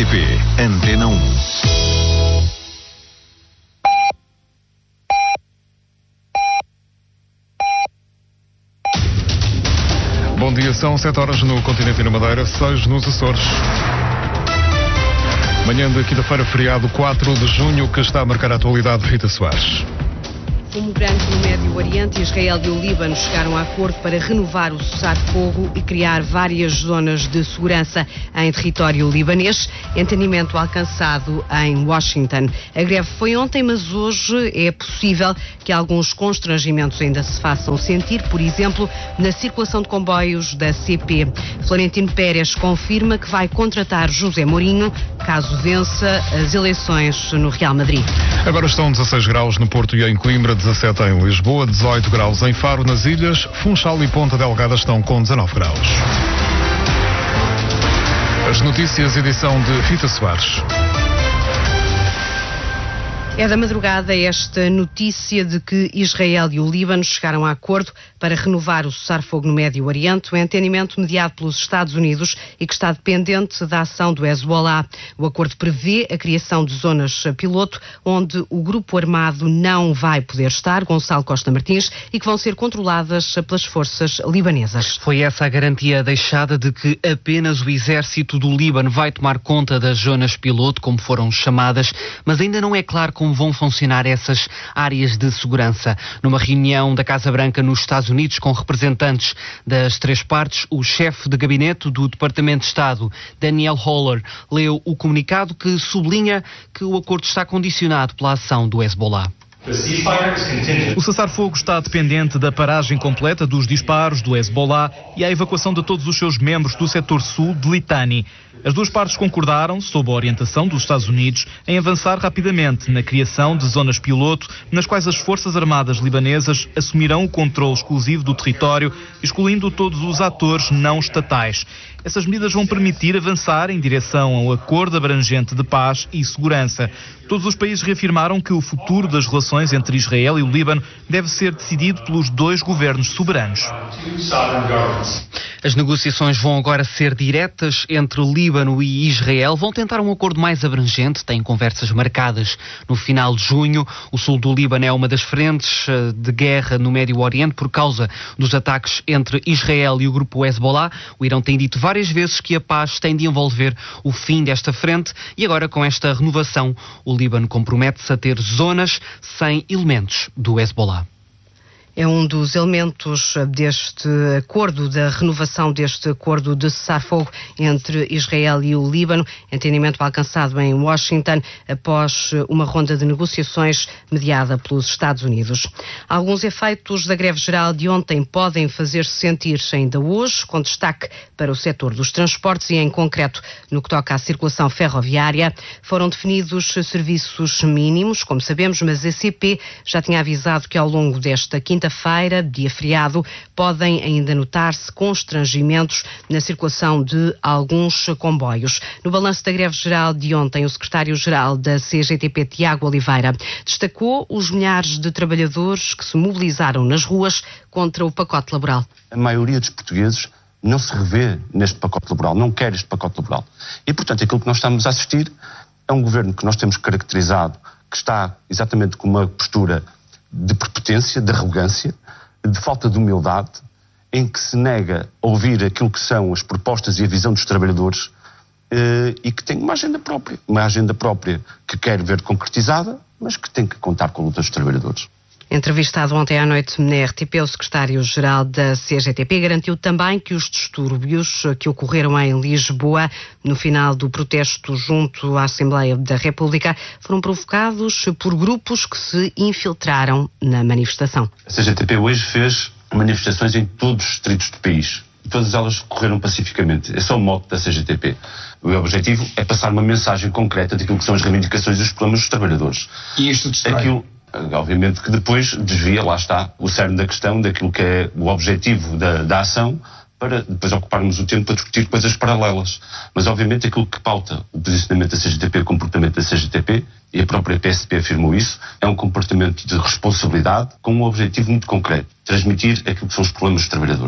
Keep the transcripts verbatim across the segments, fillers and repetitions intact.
T P Antena um. Bom dia, são sete horas no continente e na Madeira, seis nos Açores. Manhã de quinta-feira, feriado quatro de junho, que está a marcar a atualidade. Rita Soares. Fumo branco no Médio Oriente, Israel e o Líbano chegaram a acordo para renovar o cessar-fogo e criar várias zonas de segurança em território libanês. Entendimento alcançado em Washington. A greve foi ontem, mas hoje é possível que alguns constrangimentos ainda se façam sentir, por exemplo, na circulação de comboios da C P. Florentino Pérez confirma que vai contratar José Mourinho caso vença as eleições no Real Madrid. Agora estão dezasseis graus no Porto e em Coimbra, dezassete em Lisboa, dezoito graus em Faro, nas ilhas, Funchal e Ponta Delgada estão com dezanove graus. As notícias, edição de Rita Soares. É da madrugada esta notícia de que Israel e o Líbano chegaram a acordo para renovar o cessar-fogo no Médio Oriente, o entendimento mediado pelos Estados Unidos e que está dependente da ação do Hezbollah. O acordo prevê a criação de zonas piloto onde o grupo armado não vai poder estar, Gonçalo Costa Martins, e que vão ser controladas pelas forças libanesas. Foi essa a garantia deixada de que apenas o exército do Líbano vai tomar conta das zonas piloto, como foram chamadas, mas ainda não é claro como vão funcionar essas áreas de segurança. Numa reunião da Casa Branca nos Estados Unidos com representantes das três partes, o chefe de gabinete do Departamento de Estado, Daniel Holler, leu o comunicado que sublinha que o acordo está condicionado pela ação do Hezbollah. O cessar-fogo está dependente da paragem completa dos disparos do Hezbollah e a evacuação de todos os seus membros do setor sul de Litani. As duas partes concordaram, sob a orientação dos Estados Unidos, em avançar rapidamente na criação de zonas piloto, nas quais as Forças Armadas libanesas assumirão o controle exclusivo do território, excluindo todos os atores não estatais. Essas medidas vão permitir avançar em direção ao acordo abrangente de paz e segurança. Todos os países reafirmaram que o futuro das relações entre Israel e o Líbano deve ser decidido pelos dois governos soberanos. As negociações vão agora ser diretas entre o Líbano e Israel. Vão tentar um acordo mais abrangente, têm conversas marcadas no final de junho. O sul do Líbano é uma das frentes de guerra no Médio Oriente por causa dos ataques entre Israel e o grupo Hezbollah. O Irão tem dito várias vezes que a paz tem de envolver o fim desta frente e agora com esta renovação o Líbano compromete-se a ter zonas sem elementos do Hezbollah. É um dos elementos deste acordo, da renovação deste acordo de cessar-fogo entre Israel e o Líbano, entendimento alcançado em Washington após uma ronda de negociações mediada pelos Estados Unidos. Alguns efeitos da greve geral de ontem podem fazer-se sentir ainda hoje, com destaque para o setor dos transportes e, em concreto, no que toca à circulação ferroviária. Foram definidos serviços mínimos, como sabemos, mas a C P já tinha avisado que ao longo desta quinta Quinta-feira, dia feriado, podem ainda notar-se constrangimentos na circulação de alguns comboios. No balanço da greve geral de ontem, o secretário-geral da C G T P, Tiago Oliveira, destacou os milhares de trabalhadores que se mobilizaram nas ruas contra o pacote laboral. A maioria dos portugueses não se revê neste pacote laboral, não quer este pacote laboral. E, portanto, aquilo que nós estamos a assistir é um governo que nós temos caracterizado, que está exatamente com uma postura de prepotência, de arrogância, de falta de humildade, em que se nega a ouvir aquilo que são as propostas e a visão dos trabalhadores eh, e que tem uma agenda própria, uma agenda própria que quer ver concretizada, mas que tem que contar com a luta dos trabalhadores. Entrevistado ontem à noite na R T P, o secretário-geral da C G T P garantiu também que os distúrbios que ocorreram em Lisboa no final do protesto junto à Assembleia da República foram provocados por grupos que se infiltraram na manifestação. A C G T P hoje fez manifestações em todos os distritos do país e todas elas correram pacificamente. Esse é o mote da C G T P. O objetivo é passar uma mensagem concreta daquilo que são as reivindicações e os problemas dos trabalhadores. E isto distrai? Aquilo, obviamente que depois desvia, lá está, o cerne da questão, daquilo que é o objetivo da, da ação, para depois ocuparmos o tempo para discutir coisas paralelas. Mas, obviamente, aquilo que pauta o posicionamento da C G T P, o comportamento da C G T P, e a própria P S P afirmou isso, é um comportamento de responsabilidade com um objetivo muito concreto: transmitir aquilo que são os problemas dos trabalhadores.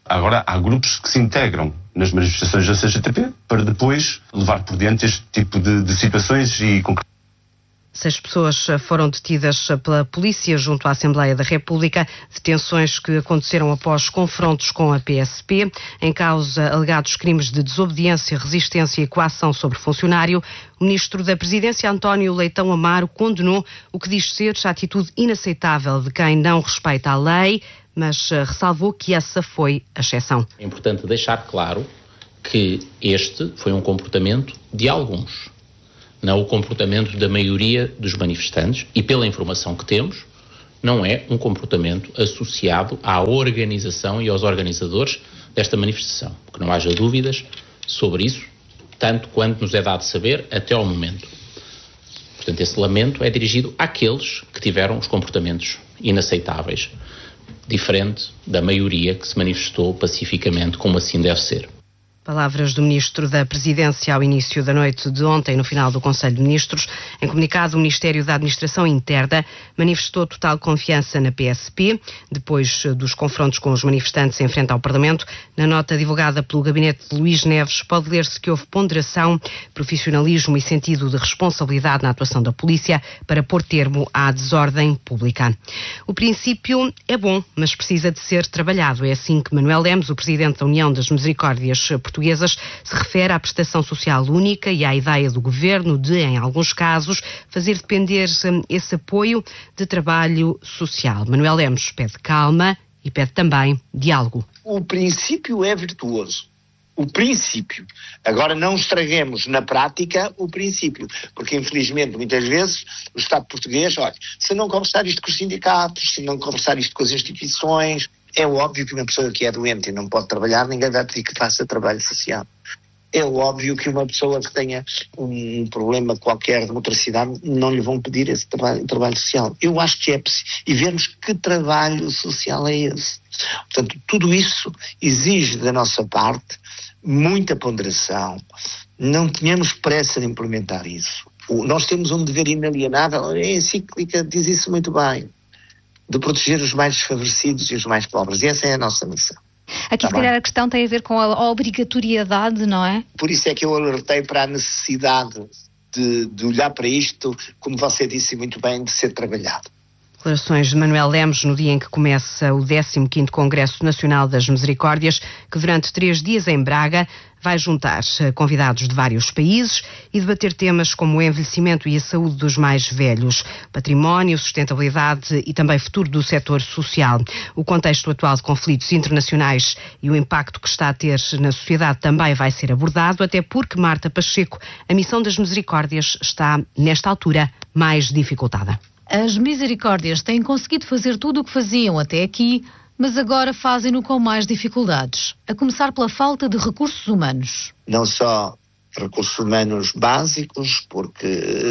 Agora, há grupos que se integram nas manifestações da C G T P para depois levar por diante este tipo de, de situações e concretizar. Seis pessoas foram detidas pela polícia junto à Assembleia da República, detenções que aconteceram após confrontos com a P S P. Em causa, alegados crimes de desobediência, resistência e coação sobre funcionário. O ministro da Presidência, António Leitão Amaro, condenou o que diz ser a atitude inaceitável de quem não respeita a lei, mas ressalvou que essa foi a exceção. É importante deixar claro que este foi um comportamento de alguns, não o comportamento da maioria dos manifestantes, e pela informação que temos, não é um comportamento associado à organização e aos organizadores desta manifestação. Que não haja dúvidas sobre isso, tanto quanto nos é dado saber até ao momento. Portanto, esse lamento é dirigido àqueles que tiveram os comportamentos inaceitáveis, diferente da maioria que se manifestou pacificamente, como assim deve ser. Palavras do Ministro da Presidência ao início da noite de ontem, no final do Conselho de Ministros. Em comunicado, o Ministério da Administração Interna manifestou total confiança na P S P, depois dos confrontos com os manifestantes em frente ao Parlamento. Na nota divulgada pelo gabinete de Luís Neves, pode ler-se que houve ponderação, profissionalismo e sentido de responsabilidade na atuação da polícia para pôr termo à desordem pública. O princípio é bom, mas precisa de ser trabalhado. É assim que Manuel Lemos, o Presidente da União das Misericórdias Portuguesas, se refere à prestação social única e à ideia do Governo de, em alguns casos, fazer depender esse apoio de trabalho social. Manuel Lemos pede calma e pede também diálogo. O princípio é virtuoso. O princípio. Agora não estraguemos na prática o princípio, porque infelizmente muitas vezes o Estado português, olha, se não conversar isto com os sindicatos, se não conversar isto com as instituições, é óbvio que uma pessoa que é doente e não pode trabalhar, ninguém vai pedir que faça trabalho social. É óbvio que uma pessoa que tenha um problema qualquer de motricidade não lhe vão pedir esse trabalho, trabalho social. Eu acho que é possível. E vermos que trabalho social é esse. Portanto, tudo isso exige da nossa parte muita ponderação. Não tínhamos pressa de implementar isso. O, nós temos um dever inalienável, a encíclica diz isso muito bem, de proteger os mais desfavorecidos e os mais pobres. E essa é a nossa missão. Aqui, tá, se calhar, bem? A questão tem a ver com a obrigatoriedade, não é? Por isso é que eu alertei para a necessidade de, de olhar para isto, como você disse muito bem, de ser trabalhado. Declarações de Manuel Lemos no dia em que começa o décimo quinto Congresso Nacional das Misericórdias, que durante três dias em Braga vai juntar convidados de vários países e debater temas como o envelhecimento e a saúde dos mais velhos, património, sustentabilidade e também futuro do setor social. O contexto atual de conflitos internacionais e o impacto que está a ter na sociedade também vai ser abordado, até porque, Marta Pacheco, a missão das Misericórdias está, nesta altura, mais dificultada. As Misericórdias têm conseguido fazer tudo o que faziam até aqui, mas agora fazem-no com mais dificuldades, a começar pela falta de recursos humanos. Não só recursos humanos básicos, porque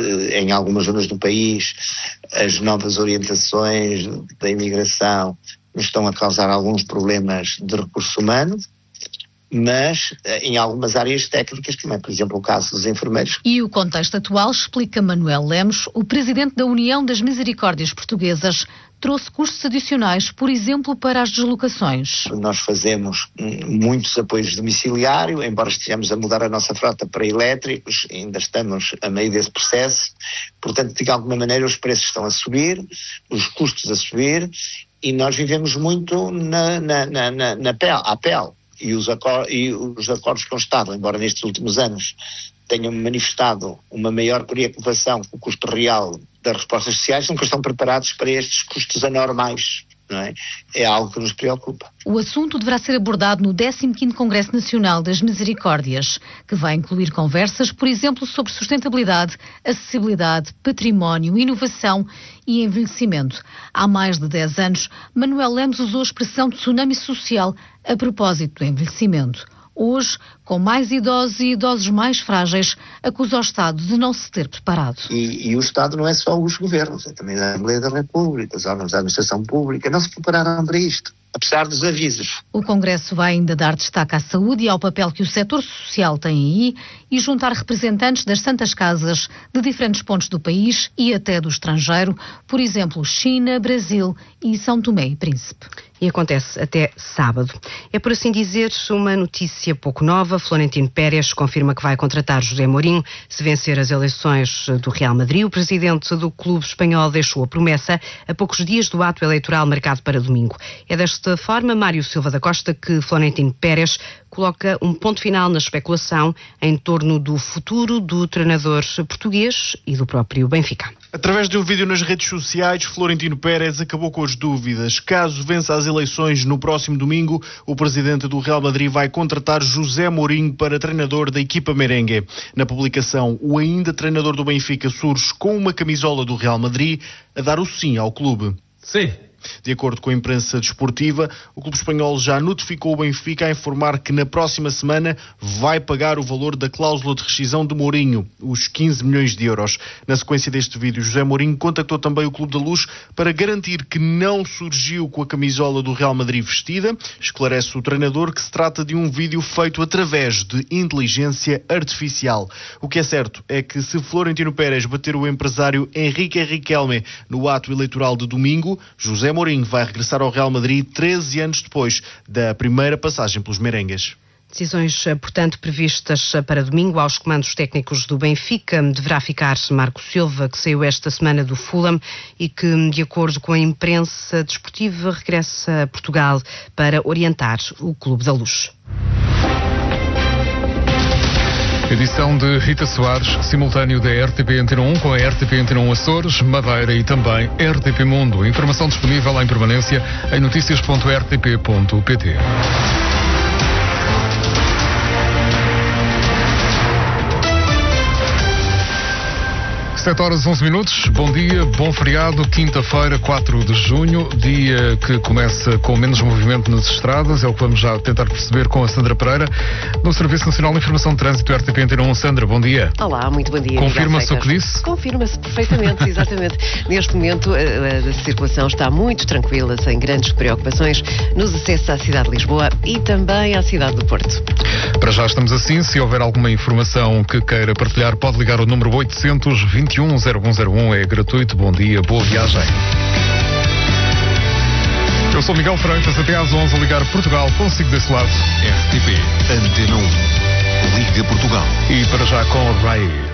em algumas zonas do país as novas orientações da imigração nos estão a causar alguns problemas de recursos humanos, mas em algumas áreas técnicas, como é, por exemplo, o caso dos enfermeiros. E o contexto atual, explica Manuel Lemos, o Presidente da União das Misericórdias Portuguesas, trouxe custos adicionais, por exemplo, para as deslocações. Nós fazemos muitos apoios domiciliários, embora estejamos a mudar a nossa frota para elétricos, ainda estamos a meio desse processo, portanto, de alguma maneira os preços estão a subir, os custos a subir, e nós vivemos muito na, na, na, na, na pele, à pele. E os, acor- e os acordos com o Estado, embora nestes últimos anos tenham manifestado uma maior preocupação com o custo real das respostas sociais, nunca estão preparados para estes custos anormais. Não é? É algo que nos preocupa. O assunto deverá ser abordado no décimo quinto Congresso Nacional das Misericórdias, que vai incluir conversas, por exemplo, sobre sustentabilidade, acessibilidade, património, inovação e envelhecimento. Há mais de dez anos, Manuel Lemos usou a expressão tsunami social a propósito do envelhecimento. Hoje, com mais idosos e idosos mais frágeis, acusa o Estado de não se ter preparado. E, e o Estado não é só os governos, é também a Assembleia da República, os órgãos da administração pública, não se prepararam para isto. apesar dos avisos. O Congresso vai ainda dar destaque à saúde e ao papel que o setor social tem aí e juntar representantes das Santas Casas de diferentes pontos do país e até do estrangeiro, por exemplo, China, Brasil e São Tomé e Príncipe. E acontece até sábado. É, por assim dizer, uma notícia pouco nova. Florentino Pérez confirma que vai contratar José Mourinho se vencer as eleições do Real Madrid. O presidente do clube espanhol deixou a promessa a poucos dias do ato eleitoral marcado para domingo. É desta forma, Mário Silva da Costa, que Florentino Pérez coloca um ponto final na especulação em torno do futuro do treinador português e do próprio Benfica. Através de um vídeo nas redes sociais, Florentino Pérez acabou com as dúvidas. Caso vença as eleições no próximo domingo, o presidente do Real Madrid vai contratar José Mourinho para treinador da equipa merengue. Na publicação, o ainda treinador do Benfica surge com uma camisola do Real Madrid a dar o sim ao clube. Sim. De acordo com a imprensa desportiva, o clube espanhol já notificou o Benfica a informar que na próxima semana vai pagar o valor da cláusula de rescisão de Mourinho, os quinze milhões de euros. Na sequência deste vídeo, José Mourinho contactou também o Clube da Luz para garantir que não surgiu com a camisola do Real Madrid vestida. Esclarece o treinador que se trata de um vídeo feito através de inteligência artificial. O que é certo é que se Florentino Pérez bater o empresário Henrique Riquelme no ato eleitoral de domingo, José Mourinho vai regressar ao Real Madrid treze anos depois da primeira passagem pelos merengues. Decisões, portanto, previstas para domingo. Aos comandos técnicos do Benfica deverá ficar Marco Silva, que saiu esta semana do Fulham e que, de acordo com a imprensa desportiva, regressa a Portugal para orientar o Clube da Luz. Edição de Rita Soares, simultâneo da R T P Antena um com a R T P Antena um Açores, Madeira e também R T P Mundo. Informação disponível em permanência em notícias ponto r t p ponto p t. sete horas e onze minutos, bom dia, bom feriado, quinta-feira, quatro de junho, dia que começa com menos movimento nas estradas, é o que vamos já tentar perceber com a Sandra Pereira, no Serviço Nacional de Informação de Trânsito R T P Antena um. Sandra, bom dia. Olá, muito bom dia. Confirma-se o que disse? Confirma-se perfeitamente, exatamente. Neste momento a, a, a circulação está muito tranquila, sem grandes preocupações nos acessos à cidade de Lisboa e também à cidade do Porto. Para já estamos assim, se houver alguma informação que queira partilhar, pode ligar o número oitocentos, vinte e um, zero um zero um, é gratuito. Bom dia, boa viagem. Eu sou Miguel Freitas, até às onze a ligar Portugal, consigo desse lado. R T P Antena um, Liga Portugal. E para já com o Ray.